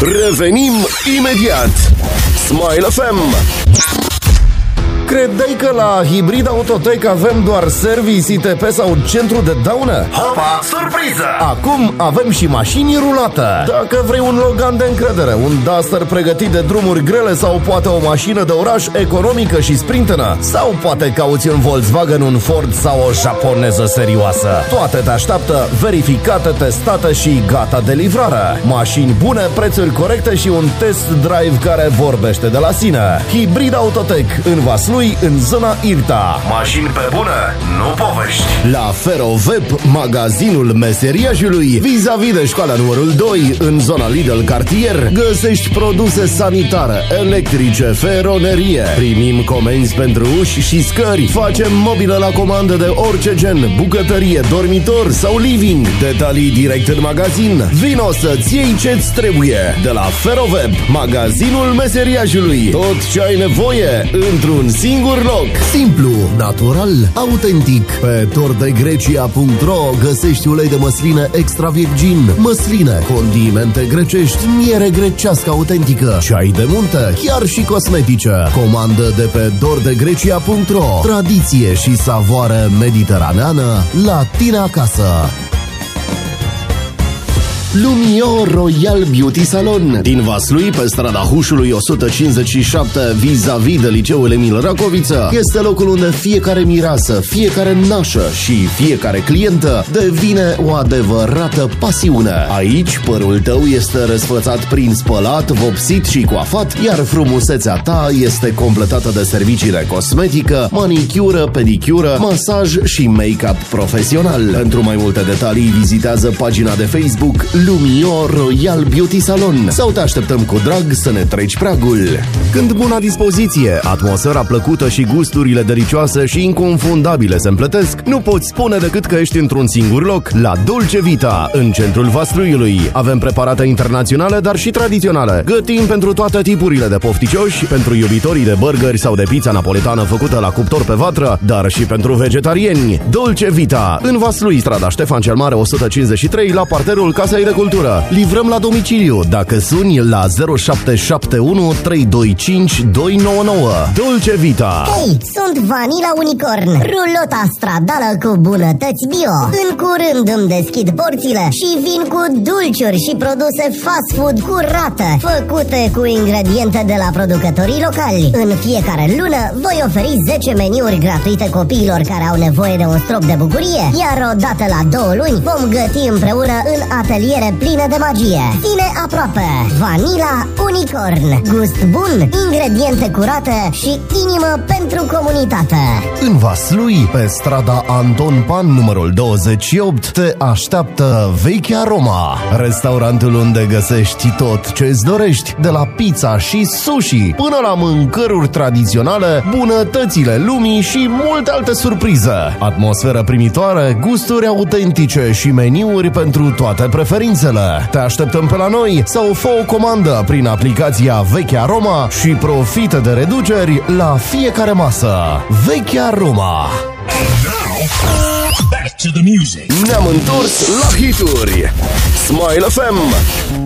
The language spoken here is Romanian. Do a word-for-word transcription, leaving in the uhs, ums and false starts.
Revenim imediat. Smile F M. Credeai că la Hibrid Autotech avem doar servicii, I T P sau centru de daună? Hopa, surpriză! Acum avem și mașini rulată. Dacă vrei un Logan de încredere, un Duster pregătit de drumuri grele sau poate o mașină de oraș economică și sprintenă, sau poate cauți un Volkswagen, un Ford sau o japoneză serioasă, toate te așteaptă verificate, testate și gata de livrare. Mașini bune, prețuri corecte și un test drive care vorbește de la sine. Hibrid Autotech în Vaslui, în zona Irta. Mașini pe bune, nu povești. La Ferovep, magazinul meseriajului, vis-a-vis de școala numărul doi, în zona Lidl Cartier, găsești produse sanitare, electrice, feronerie. Primim comenzi pentru uși și scări. Facem mobilă la comandă de orice gen, bucătărie, dormitor sau living. Detalii direct în magazin. Vino să-ți iei ce-ți trebuie. De la Ferovep, magazinul meseriajului. Tot ce ai nevoie într-un singur loc. Simplu, natural, autentic. Pe tordegrecia punct ro găsești ulei de măsline extra virgin, măsline, condimente grecești, miere grecească autentică, ceai de munte, chiar și cosmetice. Comandă de pe tordegrecia punct ro. Tradiție și savoare mediteraneană la tine acasă. Lumio Royal Beauty Salon din Vaslui, pe strada Hușului o sută cincizeci și șapte, vis-a-vis de liceul Emil Racoviță, este locul unde fiecare mireasă, fiecare nașă și fiecare clientă devine o adevărată pasiune. Aici părul tău este răsfățat prin spălat, vopsit și coafat, iar frumusețea ta este completată de servicii de cosmetică, manicură, pedicură, masaj și make-up profesional. Pentru mai multe detalii vizitează pagina de Facebook Lumio Royal Beauty Salon sau te așteptăm cu drag să ne treci pragul. Când buna dispoziție, atmosfera plăcută și gusturile delicioase și inconfundabile se împletesc, nu poți spune decât că ești într-un singur loc, la Dolce Vita, în centrul Vastruiului. Avem preparate internaționale, dar și tradiționale. Gătim pentru toate tipurile de pofticioși, pentru iubitorii de burgeri sau de pizza napoletană făcută la cuptor pe vatră, dar și pentru vegetariani. Dolce Vita, în Vaslui, strada Ștefan cel Mare o sută cincizeci și trei, la parterul Casei de Cultură. Livrăm la domiciliu dacă suni la zero șapte șapte unu trei doi cinci doi nouă nouă. Dolce Vita. Hei, sunt Vanilla Unicorn, rulota stradală cu bunătăți bio. În curând îmi deschid porțile și vin cu dulciuri și produse fast food curate, făcute cu ingrediente de la producătorii locali. În fiecare lună voi oferi zece meniuri gratuite copiilor care au nevoie de un strop de bucurie, iar odată la două luni vom găti împreună în ateliere pline de magie. Ține aproape. Vanilla Unicorn. Gust bun, ingrediente curate și inimă pentru comunitate. În Vaslui, pe strada Anton Pan, numărul douăzeci și opt, te așteaptă Vechea Roma, restaurantul unde găsești tot ce-ți dorești, de la pizza și sushi până la mâncăruri tradiționale, bunătățile lumii și multe alte surprize. Atmosferă primitoare, gusturi autentice și meniuri pentru toate preferințele. Te așteptăm pe la noi sau fă o comandă prin aplicația Vechea Roma și profită de reduceri la fiecare masă. Vechea Roma. Back to the music. Ne-am întors la hituri. Smile F M.